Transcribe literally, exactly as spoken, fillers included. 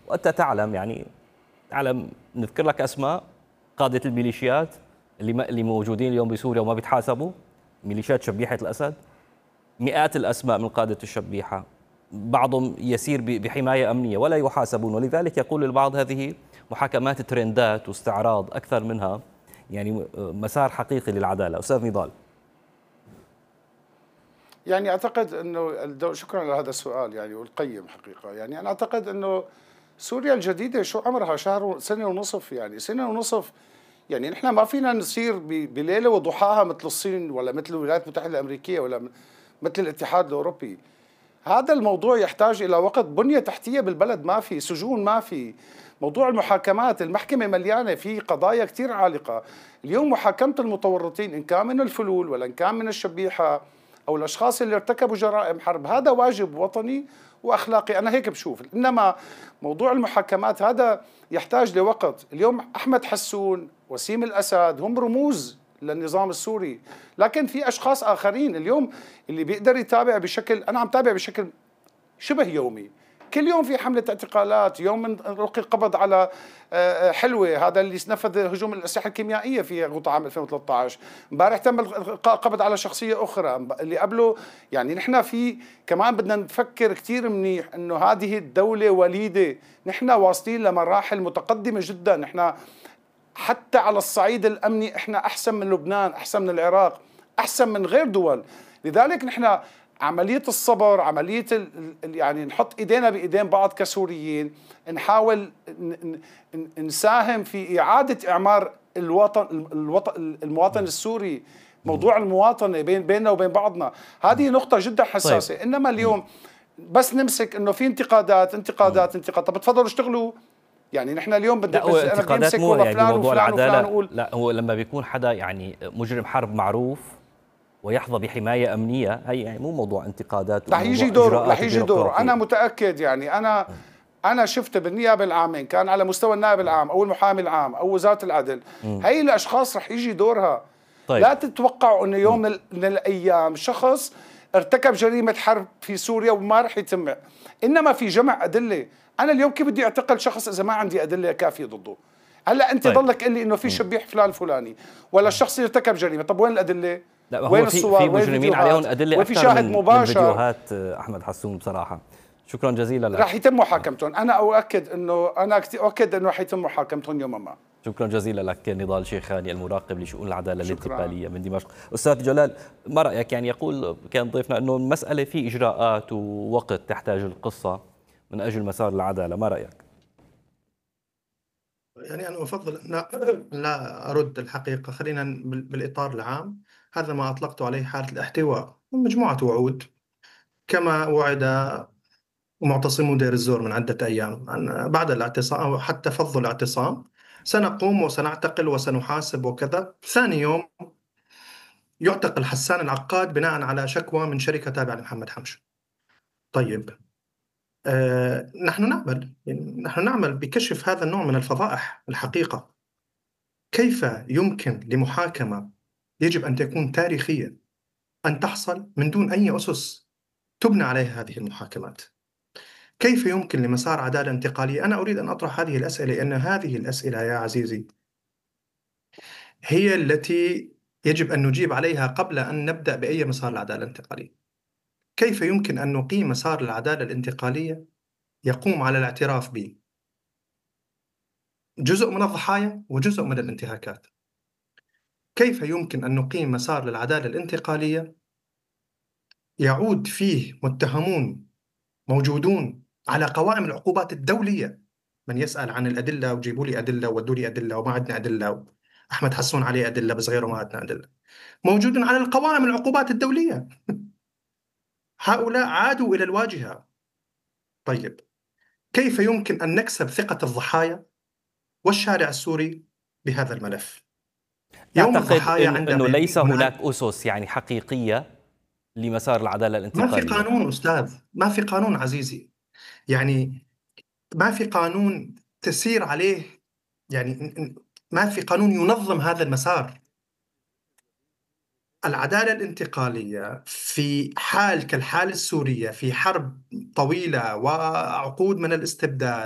وأنت تعلم يعني تعلم نذكر لك أسماء قادة الميليشيات اللي ما اللي موجودين اليوم بسوريا وما بيتحاسبوا، ميليشيات شبيحة الأسد. مئات الأسماء من قادة الشبيحة، بعضهم يسير بحماية أمنية ولا يحاسبون. ولذلك يقول البعض هذه محاكمات ترندات واستعراض أكثر منها يعني مسار حقيقي للعدالة. أستاذ نضال. يعني أعتقد أنه شكرا لهذا السؤال يعني والقيم حقيقة. يعني أنا أعتقد أنه سوريا الجديدة شو عمرها شهر سنة ونصف، يعني سنة ونصف. يعني نحن ما فينا نصير بليلة وضحاها مثل الصين ولا مثل الولايات المتحدة الأمريكية ولا مثل الاتحاد الأوروبي. هذا الموضوع يحتاج إلى وقت. بنية تحتية بالبلد ما في، سجون ما في، موضوع المحاكمات، المحكمة مليانة في قضايا كتير عالقة. اليوم محاكمة المتورطين إن كان من الفلول ولا إن كان من الشبيحة أو الأشخاص اللي ارتكبوا جرائم حرب، هذا واجب وطني وأخلاقي، أنا هيك بشوف. إنما موضوع المحاكمات هذا يحتاج لوقت. اليوم أحمد حسون، وسيم الأسد هم رموز للنظام السوري، لكن في أشخاص آخرين اليوم اللي بيقدر يتابع بشكل، أنا عم تابع بشكل شبه يومي، كل يوم في حملة اعتقالات. يوم من ألقي القبض على حلوة، هذا اللي نفذ هجوم الأسلحة الكيميائية في غوطة عام ألفين وثلاثة عشر. امبارح تم القبض على شخصية أخرى اللي قبله. يعني نحن في كمان بدنا نفكر كتير منيح إنه هذه الدولة وليدة، نحن واصلين لمراحل متقدمة جدا. نحن حتى على الصعيد الأمني احنا أحسن من لبنان، أحسن من العراق، أحسن من غير دول. لذلك نحن عملية الصبر، عملية يعني نحط إيدينا بإيدين بعض كسوريين، نحاول نساهم في إعادة إعمار الوطن, الوطن المواطن السوري. موضوع المواطنة بين بيننا وبين بعضنا هذه نقطة جدا حساسة. طيب. إنما اليوم بس نمسك إنه في انتقادات انتقادات انتقادات، طب تفضلوا اشتغلوا. يعني نحن اليوم بدنا لا هو انتقادات مو يعني فلان بموضوع وفلان العدالة وفلان وفلان. لا هو لما بيكون حدا يعني مجرم حرب معروف ويحظى بحماية أمنية، هي يعني مو موضوع انتقادات، رح يجي دوره رح يجي دوره أنا متأكد. يعني أنا أنا شفت بالنيابة العامين، كان على مستوى النائب العام أو المحامي العام أو وزارة العدل، هي الأشخاص رح يجي دورها. طيب. لا تتوقعوا أنه يوم م. من الأيام شخص ارتكب جريمة حرب في سوريا وما رح يتم. إنما في جمع أدلة. أنا اليوم كيف بدي أعتقل شخص إذا ما عندي أدلة كافية ضده؟ هلا أنت طيب. ضلك قل لي إنه في شبيح فلان فلاني ولا الشخص اللي ارتكب جريمة، طب وين الأدلة؟ لا هو وين في في مجرمين عليهم أدلة أكثر شاهد من, مباشر. من فيديوهات أحمد حسون بصراحة. شكرا جزيلا لك. راح يتم محاكمتهم. أنا أؤكد إنه أنا أؤكد إنه راح يتم محاكمتهم يوما ما. شكرا جزيلا لك نضال شيخاني المراقب لشؤون العدالة الانتقالية من دمشق. أستاذ جلال، ما رأيك؟ يعني يقول كان ضيفنا أنه المسألة في إجراءات ووقت تحتاج القصة من أجل مسار العدالة، ما رأيك؟ يعني أنا أفضل لا, لا أرد الحقيقة. خلينا بالإطار العام. هذا ما أطلقت عليه حالة الاحتواء، مجموعة وعود كما وعد معتصمو دير الزور من عدة أيام بعد الاعتصام أو حتى فض الاعتصام سنقوم وسنعتقل وسنحاسب وكذا. ثاني يوم يعتقل حسان العقاد بناء على شكوى من شركة تابعة لمحمد حمشة. طيب آه نحن نعمل يعني نحن نعمل بكشف هذا النوع من الفضائح. الحقيقة كيف يمكن لمحاكمة يجب أن تكون تاريخية أن تحصل من دون أي أسس تبنى عليها هذه المحاكمات؟ كيف يمكن لمسار عدالة انتقالية؟ أنا أريد أن أطرح هذه الأسئلة لأن هذه الأسئلة يا عزيزي هي التي يجب أن نجيب عليها قبل أن نبدأ بأي مسار العدالة الانتقالية. كيف يمكن أن نقيم مسار العدالة الانتقالية يقوم على الاعتراف به جزء من الضحايا وجزء من الانتهاكات؟ كيف يمكن أن نقيم مسار للعدالة الانتقالية يعود فيه متهمون موجودون على قوائم العقوبات الدولية؟ من يسأل عن الأدلة وجيبوا لي أدلة وودوا لي أدلة وما عندنا أدلة، أحمد حسون عليه أدلة بس غيره ما عندنا أدلة، موجودون على القوائم العقوبات الدولية. هؤلاء عادوا إلى الواجهة. طيب كيف يمكن أن نكسب ثقة الضحايا والشارع السوري بهذا الملف؟ يوم الضحايا إن أنه ليس هناك أسس يعني حقيقية لمسار العدالة الانتقالية. ما في قانون أستاذ، ما في قانون عزيزي. يعني ما في قانون تسير عليه، يعني ما في قانون ينظم هذا المسار. العدالة الانتقالية في حال كالحال السورية في حرب طويلة وعقود من الاستبداد